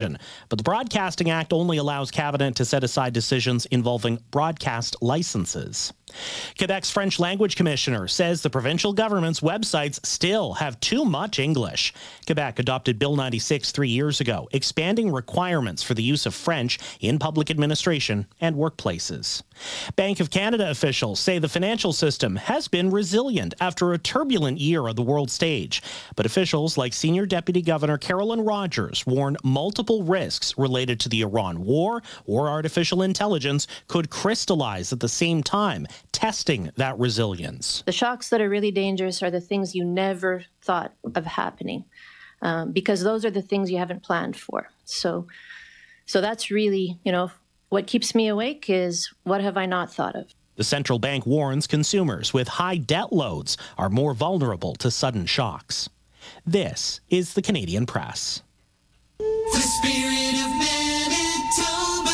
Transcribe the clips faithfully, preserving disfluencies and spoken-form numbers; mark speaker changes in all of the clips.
Speaker 1: But the Broadcasting Act only allows Cabinet to set aside decisions involving broadcast licenses. Quebec's French language commissioner says the provincial government's websites still have too much English. Quebec adopted Bill ninety-six three years ago, expanding requirements for the use of French in public administration and workplaces. Bank of Canada officials say the financial system has been resilient after a turbulent year on the world stage. But officials like Senior Deputy Governor Carolyn Rogers warn multiple risks related to the Iran war or artificial intelligence could crystallize at the same time, testing that resilience.
Speaker 2: The shocks that are really dangerous are the things you never thought of happening, um, because those are the things you haven't planned for. So, so that's really, you know, what keeps me awake is what have I not thought of?
Speaker 1: The central bank warns consumers with high debt loads are more vulnerable to sudden shocks. This is the Canadian Press.
Speaker 3: The spirit of Manitoba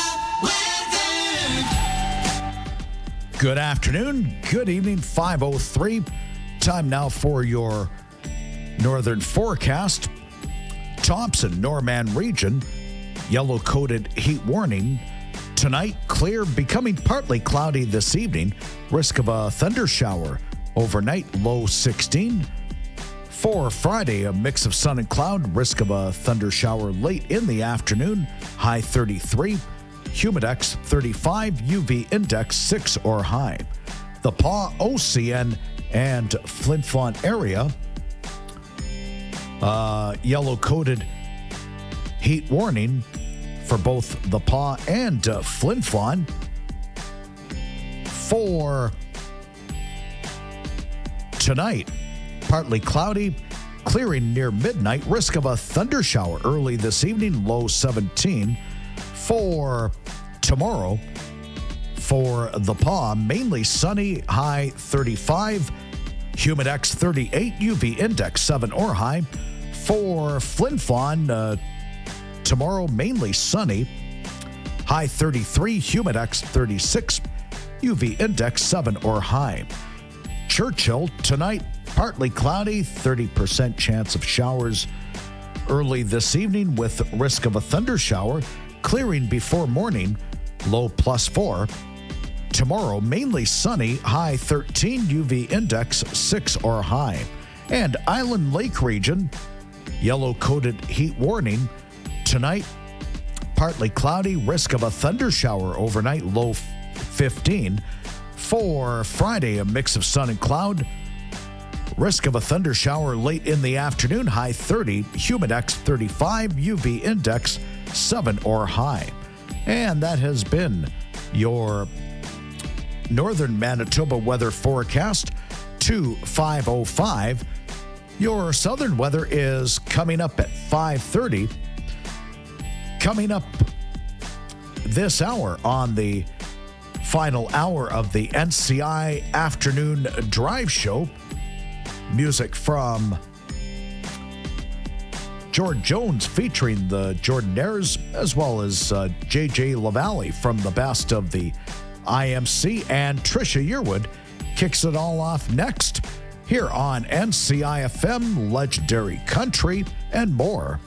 Speaker 3: weather.
Speaker 4: Good afternoon, good evening, five oh three. Time now for your northern forecast. Thompson, Norman region, yellow-coated heat warning. Tonight, clear, becoming partly cloudy this evening. Risk of a thunder shower overnight, low sixteen. For Friday, a mix of sun and cloud, risk of a thunder shower late in the afternoon, high thirty-three. Humidex thirty-five, U V index six or high. The Pas, O C N, and Flin Flon area, uh, yellow-coated heat warning for both the Pas and uh, Flin Flon. For tonight, partly cloudy, clearing near midnight, risk of a thunder shower early this evening, low seventeen. For tomorrow, for the Pas, mainly sunny, high thirty-five. Humidex thirty-eight, U V index seven or high. For Flin Flon, uh, tomorrow, mainly sunny, high thirty-three, Humidex thirty-six, U V index seven or high. Churchill, tonight, partly cloudy, thirty percent chance of showers early this evening with risk of a thunder shower, clearing before morning, low plus four. Tomorrow, mainly sunny, high thirteen, U V index six or high. And Island Lake region, yellow-coated heat warning. Tonight, partly cloudy, risk of a thunder shower overnight, low fifteen. For Friday, a mix of sun and cloud, risk of a thunder shower late in the afternoon, high thirty, Humidex thirty-five, U V index seven or high. And that has been your northern Manitoba weather forecast to five oh five. Your southern weather is coming up at five thirty. Coming up this hour on the final hour of the N C I Afternoon Drive Show, music from George Jones featuring the Jordanaires, as well as uh, J J LaValle from the best of the I M C, and Trisha Yearwood kicks it all off next here on N C I F M, Legendary Country, and more.